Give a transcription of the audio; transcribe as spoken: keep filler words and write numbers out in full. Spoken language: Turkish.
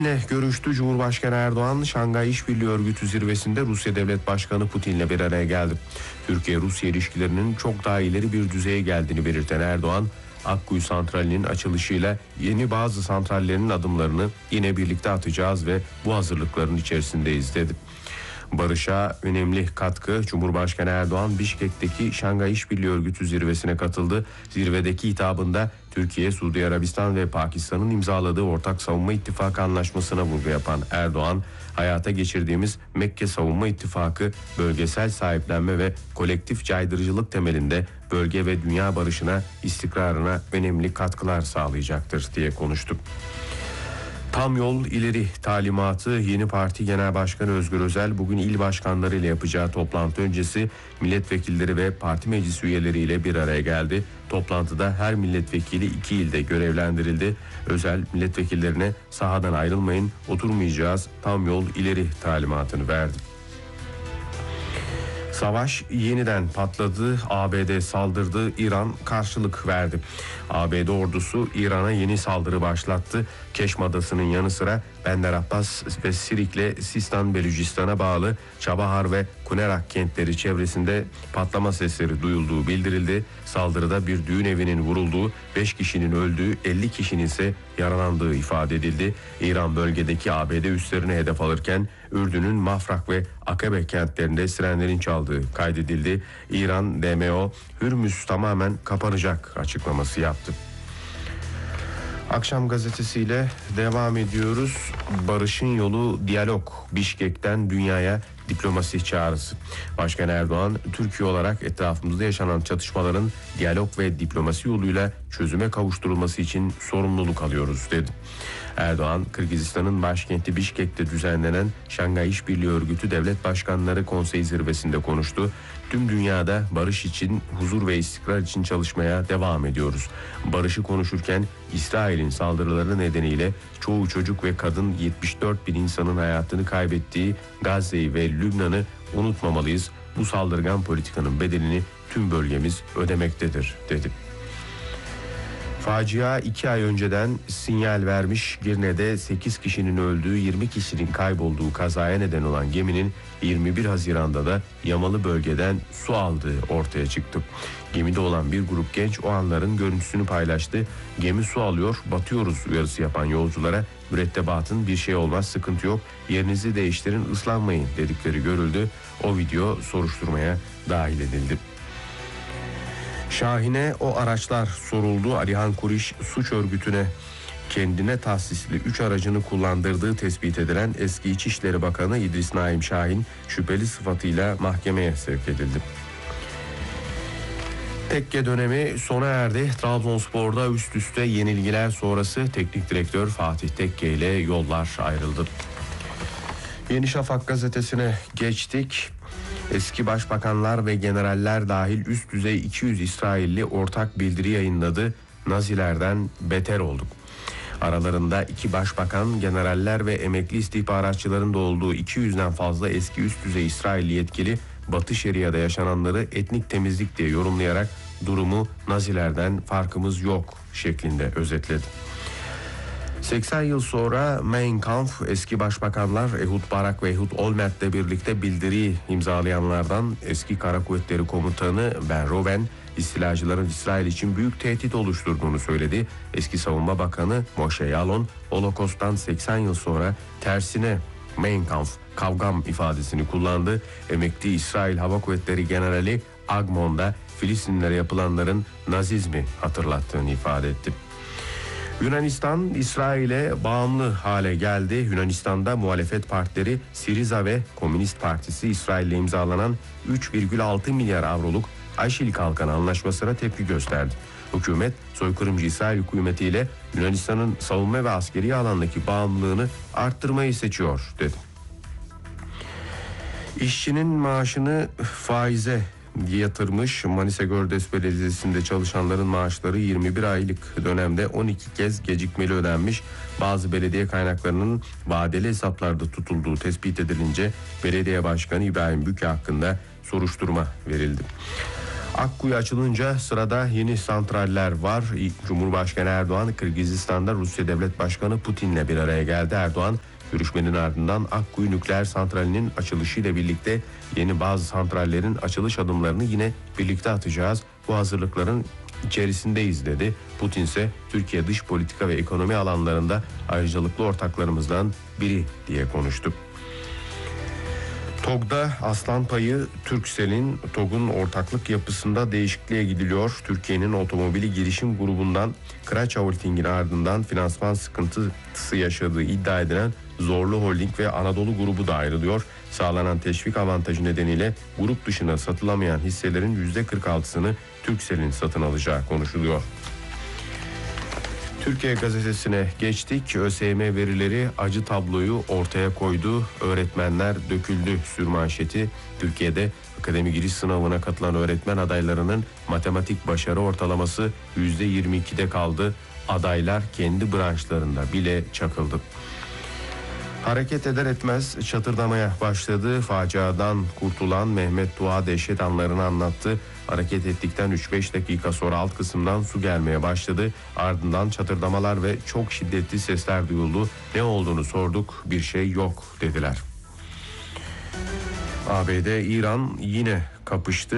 Görüştü. Cumhurbaşkanı Erdoğan, Şangay İşbirliği Örgütü zirvesinde Rusya Devlet Başkanı Putin'le bir araya geldi. Türkiye-Rusya ilişkilerinin çok daha ileri bir düzeye geldiğini belirten Erdoğan, Akkuyu Santrali'nin açılışıyla yeni bazı santrallerin adımlarını yine birlikte atacağız ve bu hazırlıkların içerisindeyiz dedi. Barış'a önemli katkı. Cumhurbaşkanı Erdoğan Bişkek'teki Şangay İşbirliği Örgütü zirvesine katıldı. Zirvedeki hitabında Türkiye, Suudi Arabistan ve Pakistan'ın imzaladığı Ortak Savunma İttifakı anlaşmasına vurgu yapan Erdoğan, hayata geçirdiğimiz Mekke Savunma İttifakı bölgesel sahiplenme ve kolektif caydırıcılık temelinde bölge ve dünya barışına, istikrarına önemli katkılar sağlayacaktır diye konuştu. Tam yol ileri talimatı. Yeni Parti Genel Başkanı Özgür Özel bugün il başkanları ile yapacağı toplantı öncesi milletvekilleri ve parti meclis üyeleriyle bir araya geldi. Toplantıda her milletvekili iki ilde görevlendirildi. Özel milletvekillerine sahadan ayrılmayın, oturmayacağız, tam yol ileri talimatını verdi. Savaş yeniden patladı. A B D saldırdı. İran karşılık verdi. A B D ordusu İran'a yeni saldırı başlattı. Keşm Adası'nın yanı sıra Bender Abbas ve Sirik'le Sistan Belucistan'a bağlı Çabahar ve Kunerak kentleri çevresinde patlama sesleri duyulduğu bildirildi. Saldırıda bir düğün evinin vurulduğu, beş kişinin öldüğü, elli kişinin ise yaralandığı ifade edildi. İran bölgedeki A B D üslerini hedef alırken Ürdün'ün Mafrak ve Akabe kentlerinde sirenlerin çaldığı kaydedildi. İran D M O Hürmüz tamamen kapanacak açıklaması yaptı. Akşam gazetesiyle devam ediyoruz. Barış'ın yolu diyalog. Bişkek'ten dünyaya diplomasi çağrısı. Başkan Erdoğan, Türkiye olarak etrafımızda yaşanan çatışmaların diyalog ve diplomasi yoluyla çözüme kavuşturulması için sorumluluk alıyoruz dedi. Erdoğan, Kırgızistan'ın başkenti Bişkek'te düzenlenen Şangay İşbirliği Örgütü Devlet Başkanları Konseyi zirvesinde konuştu. Tüm dünyada barış için, huzur ve istikrar için çalışmaya devam ediyoruz. Barışı konuşurken İsrail'in saldırıları nedeniyle çoğu çocuk ve kadın yetmiş dört bin insanın hayatını kaybettiği Gazze'yi ve Lübnan'ı unutmamalıyız. Bu saldırgan politikanın bedelini tüm bölgemiz ödemektedir dedi. Facia iki ay önceden sinyal vermiş. Girne'de sekiz kişinin öldüğü, yirmi kişinin kaybolduğu kazaya neden olan geminin yirmi bir Haziran'da da Yamalı bölgeden su aldığı ortaya çıktı. Gemide olan bir grup genç o anların görüntüsünü paylaştı. Gemi su alıyor, batıyoruz uyarısı yapan yolculara mürettebatın bir şey olmaz, sıkıntı yok, yerinizi değiştirin, ıslanmayın dedikleri görüldü. O video soruşturmaya dahil edildi. Şahin'e o araçlar soruldu. Alihan Kuriş suç örgütüne kendine tahsisli üç aracını kullandırdığı tespit edilen eski İçişleri Bakanı İdris Naim Şahin şüpheli sıfatıyla mahkemeye sevk edildi. Tekke dönemi sona erdi. Trabzonspor'da üst üste yenilgiler sonrası teknik direktör Fatih Tekke ile yollar ayrıldı. Yeni Şafak gazetesine geçtik. Eski başbakanlar ve generaller dahil üst düzey iki yüz İsrailli ortak bildiri yayınladı. Nazilerden beter olduk. Aralarında iki başbakan, generaller ve emekli istihbaratçıların da olduğu iki yüzden fazla eski üst düzey İsrailli yetkili Batı Şeria'da yaşananları etnik temizlik diye yorumlayarak durumu Nazilerden farkımız yok şeklinde özetledi. seksen yıl sonra Mein Kampf, eski başbakanlar Ehud Barak ve Ehud Olmert'le birlikte bildiriyi imzalayanlardan eski Kara Kuvvetleri Komutanı Ben Roven, istilacıların İsrail için büyük tehdit oluşturduğunu söyledi. Eski Savunma Bakanı Moshe Yalon, Holokost'tan seksen yıl sonra tersine Mein Kampf, kavgam ifadesini kullandı. Emekli İsrail Hava Kuvvetleri Generali Agmon da Filistinlere yapılanların Nazizmi hatırlattığını ifade etti. Yunanistan, İsrail'e bağımlı hale geldi. Yunanistan'da muhalefet partileri Siriza ve Komünist Partisi İsrail'le imzalanan üç virgül altı milyar avroluk Aşil Kalkanı Anlaşması'na tepki gösterdi. Hükümet, soykırımcı İsrail hükümetiyle Yunanistan'ın savunma ve askeri alandaki bağımlılığını arttırmayı seçiyor dedi. İşçinin maaşını faize yatırmış. Manisa Gördes Belediyesi'nde çalışanların maaşları yirmi bir aylık dönemde on iki kez gecikmeli ödenmiş. Bazı belediye kaynaklarının vadeli hesaplarda tutulduğu tespit edilince belediye başkanı İbrahim Büke hakkında soruşturma verildi. Akkuyu açılınca sırada yeni santraller var. Cumhurbaşkanı Erdoğan Kırgızistan'da Rusya Devlet Başkanı Putin'le bir araya geldi. Erdoğan görüşmenin ardından Akkuyu nükleer santralinin açılışıyla birlikte yeni bazı santrallerin açılış adımlarını yine birlikte atacağız. Bu hazırlıkların içerisindeyiz dedi. Putin ise Türkiye dış politika ve ekonomi alanlarında ayrıcalıklı ortaklarımızdan biri diye konuştu. TOG'da aslan payı Turkcell'in. TOG'un ortaklık yapısında değişikliğe gidiliyor. Türkiye'nin otomobili girişim grubundan Kıraç Holding'in ardından finansman sıkıntısı yaşadığı iddia edilen Zorlu Holding ve Anadolu grubu da ayrılıyor. Sağlanan teşvik avantajı nedeniyle grup dışına satılamayan hisselerin yüzde kırk altısını Turkcell'in satın alacağı konuşuluyor. Türkiye Gazetesi'ne geçtik. ÖSYM verileri acı tabloyu ortaya koydu. Öğretmenler döküldü sürmanşeti. Türkiye'de akademi giriş sınavına katılan öğretmen adaylarının matematik başarı ortalaması yüzde yirmi ikide kaldı. Adaylar kendi branşlarında bile çakıldı. Hareket eder etmez çatırdamaya başladı. Faciadan kurtulan Mehmet Dua dehşet anlarını anlattı. Hareket ettikten üç beş dakika sonra alt kısımdan su gelmeye başladı. Ardından çatırdamalar ve çok şiddetli sesler duyuldu. Ne olduğunu sorduk, bir şey yok dediler. A B D İran yine kapıştı.